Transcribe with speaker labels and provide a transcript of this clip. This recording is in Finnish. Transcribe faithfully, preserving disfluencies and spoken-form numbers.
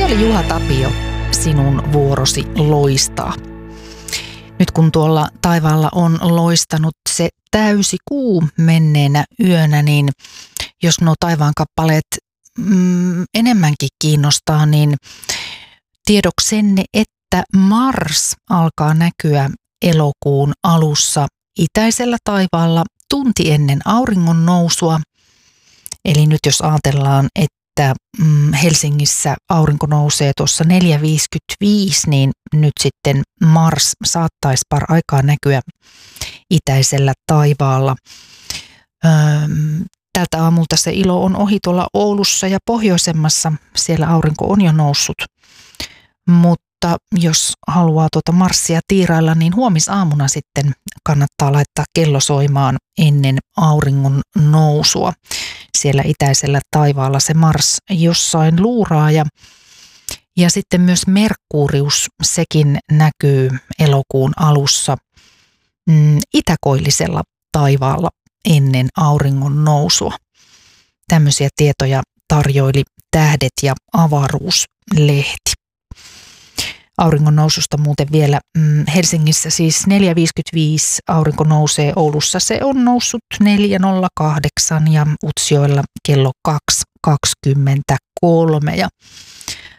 Speaker 1: oli Juha Tapio, sinun vuorosi loistaa. Nyt kun tuolla taivaalla on loistanut se täysi kuu menneenä yönä, niin jos nuo taivaan kappaleet mm, enemmänkin kiinnostaa, niin tiedoksenne, että Mars alkaa näkyä elokuun alussa itäisellä taivaalla tunti ennen auringon nousua. Eli nyt jos ajatellaan, että mm, Helsingissä aurinko nousee tuossa neljä viisikymmentäviisi, niin nyt sitten Mars saattaisi par aikaa näkyä itäisellä taivaalla. Öm, tältä aamulta se ilo on ohi tuolla Oulussa ja pohjoisemmassa. Siellä aurinko on jo noussut. Mutta jos haluaa tuota Marsia tiirailla, niin huomisaamuna sitten kannattaa laittaa kello soimaan ennen auringon nousua. Siellä itäisellä taivaalla se Mars jossain luuraa ja, ja sitten myös Merkurius, sekin näkyy elokuun alussa mm, itäkoillisella taivaalla ennen auringon nousua. Tämmöisiä tietoja tarjoili Tähdet ja avaruuslehti. Auringon noususta muuten vielä mm, Helsingissä siis neljä viisikymmentäviisi aurinko nousee, Oulussa se on noussut neljä nolla kahdeksan ja Utsjoella kello kaksi kaksikymmentäkolme ja